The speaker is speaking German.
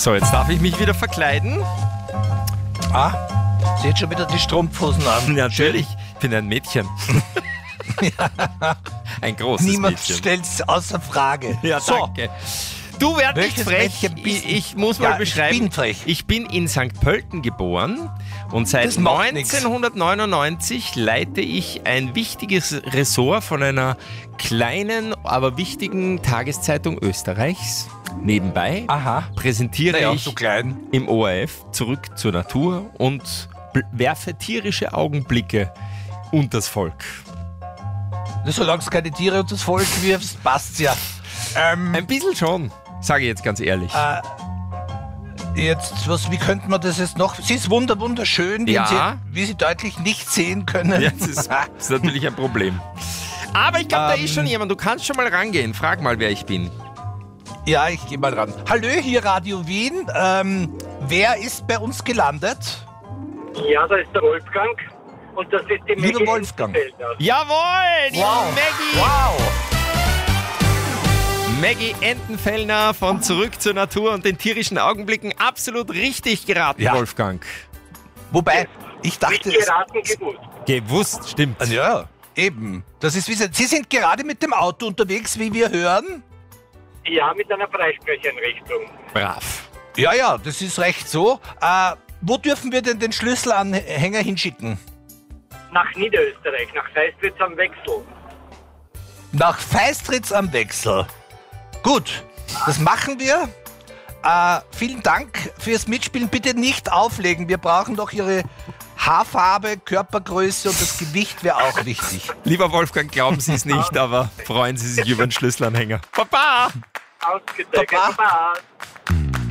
So, jetzt darf ich mich wieder verkleiden. Sie hat schon wieder die Strumpfhosen an. Natürlich, ich bin ein Mädchen. Ein großes Niemand Mädchen. stellt es außer Frage. Ja, so, danke. Du werd nicht Welches frech. Mädchen bist du? Ich muss mal Ja, ich beschreiben. bin frech. Ich bin in St. Pölten geboren und seit Das macht nix. 1999 leite ich ein wichtiges Ressort von einer kleinen, aber wichtigen Tageszeitung Österreichs. Nebenbei präsentiere ich so klein. im ORF zurück zur Natur und werfe tierische Augenblicke unters Volk. Solange es keine Tiere und das Volk wirfst, passt's ja. Ein bisschen schon, sage ich jetzt ganz ehrlich. Wie könnte man das jetzt noch? Sie ist wunderschön, Ja. wie Sie deutlich nicht sehen können. Ja, das ist natürlich ein Problem. Aber ich glaube, da ist schon jemand. Du kannst schon mal rangehen. Frag mal, wer ich bin. Ja, ich gehe mal ran. Hallo, hier Radio Wien. Wer ist bei uns gelandet? Ja, da ist der Wolfgang und das ist die Lieber Maggie Wolfgang. Entenfelder. Jawohl, die Wow. Maggie. Wow. Maggie Entenfellner von Zurück zur Natur und den tierischen Augenblicken. Absolut richtig geraten, Ja. Wolfgang. Wobei, ich dachte... Nicht geraten, gewusst. Gewusst, stimmt. Ja, eben. Das ist wie Sie sind gerade mit dem Auto unterwegs, wie wir hören. Ja, mit einer Freisprecheinrichtung. Brav. Ja, das ist recht so. Wo dürfen wir denn den Schlüsselanhänger hinschicken? Nach Niederösterreich, nach Feistritz am Wechsel. Nach Feistritz am Wechsel. Gut, das machen wir. Vielen Dank fürs Mitspielen. Bitte nicht auflegen. Wir brauchen doch Ihre Haarfarbe, Körpergröße und das Gewicht wäre auch wichtig. Lieber Wolfgang, glauben Sie es nicht, aber freuen Sie sich über den Schlüsselanhänger. Baba! Ausgezeichnet. Baba. Baba.